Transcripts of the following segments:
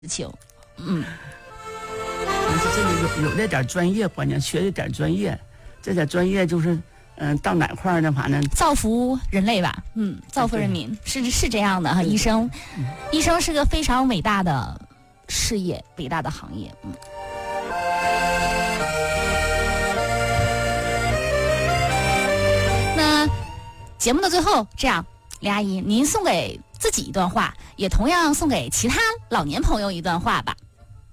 事情。 但是这个有这点专业，关键学一点专业，这点专业就是到哪块儿的话呢？ 造福人类吧，造福人民是这样的哈。医生是个非常伟大的事业，伟大的行业。那节目的最后，这样，李阿姨，您送给自己一段话，也同样送给其他老年朋友一段话吧。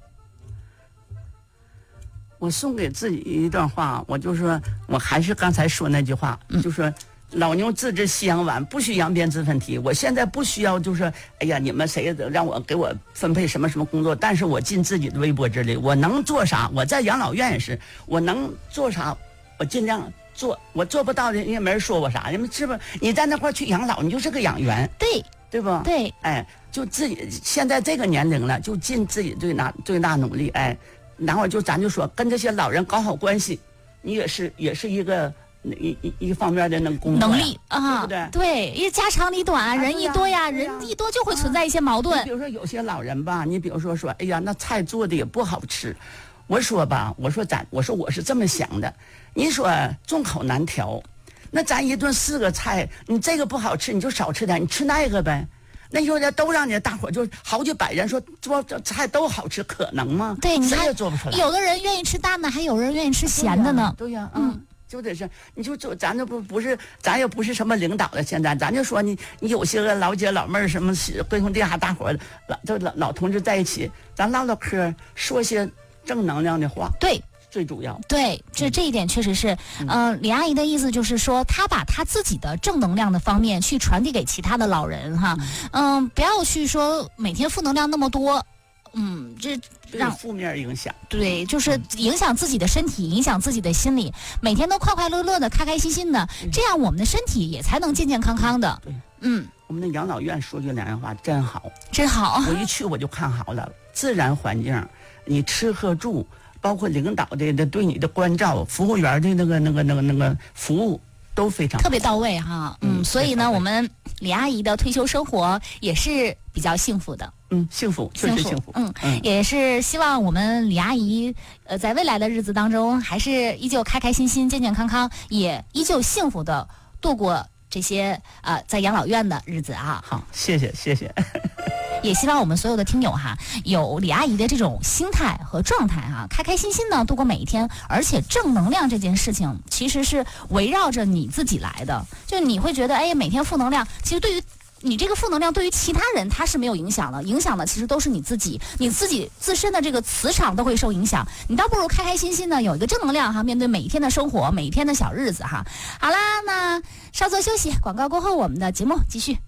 我送给自己一段话，我就说，我还是刚才说那句话，就说老牛自知夕阳晚，不许扬鞭自奋蹄。我现在不需要，就是哎呀，你们谁让我给我分配什么工作，但是我尽自己的微薄之力，我能做啥？我在养老院也是，我能做啥，我尽量做。我做不到的，也没人说我啥。你们是不是？你在那块去养老，你就是个养员，对不？ 对， 哎，就自己现在这个年龄了，就尽自己最大努力，哎。然后咱就说跟这些老人搞好关系，你也是一个一方面的能力啊， 对不对？ 对，因为家长里短，人一多呀，人一多就会存在一些矛盾。 比如说有些老人吧，你比如说，哎呀，那菜做的也不好吃。我说吧，我说我是这么想的，你说众口难调，那咱一顿4个菜，你这个不好吃，你就少吃点，你吃那个呗。那时候都让你大伙就好几百人说做这菜都好吃，可能吗？ 对，你看谁也做不出来。 有的人愿意吃淡的，还有人愿意吃咸的呢。 对呀，就得是，你就做，咱这不是，咱也不是什么领导了，现在咱就说你有些个老姐老妹儿什么闺兄弟还大伙老同志在一起，咱唠唠嗑，说些正能量的话。 对。 最主要对，这一点确实是，李阿姨的意思就是说，她把她自己的正能量的方面去传递给其他的老人哈，不要去说每天负能量那么多，这让负面影响。 对，就是影响自己的身体，影响自己的心理，每天都快快乐乐的，开开心心的，这样我们的身体也才能健健康康的。 对，我们的养老院说句良心话，真好， 真好。 我一去我就看好了，自然环境，你吃喝住。包括领导的对你的关照，服务员的那个服务都非常好， 特别到位哈。所以呢，我们李阿姨的退休生活也是比较幸福的。 幸福，确实幸福。 也是希望我们李阿姨在未来的日子当中，还是依旧开开心心、健健康康，也依旧幸福的度过这些在养老院的日子啊。 好，谢谢。 也希望我们所有的听友哈，有李阿姨的这种心态和状态哈，开开心心的度过每一天。而且正能量这件事情其实是围绕着你自己来的，就你会觉得哎，每天负能量，其实对于你这个负能量对于其他人他是没有影响的，影响的其实都是你自己自身的这个磁场都会受影响。你倒不如开开心心的有一个正能量哈，面对每一天的生活，每一天的小日子哈。好啦，那稍作休息，广告过后我们的节目继续。